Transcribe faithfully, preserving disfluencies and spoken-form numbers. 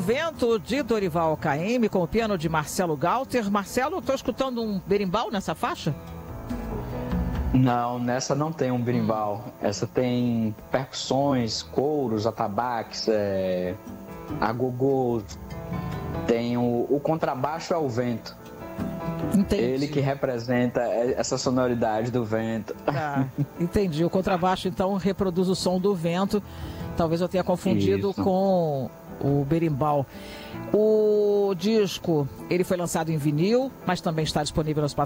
Vento, de Dorival Caymmi, com o piano de Marcelo Galter. Marcelo, estou escutando um berimbau nessa faixa? Não, nessa não tem um berimbau. Essa tem percussões, couros, atabaques, é, agogô. Tem o, o contrabaixo é o vento. Entendi. Ele que representa essa sonoridade do vento. Tá, entendi. O contrabaixo, então, reproduz o som do vento. Talvez eu tenha confundido Isso. com o berimbau. O disco, ele foi lançado em vinil, mas também está disponível nas plataformas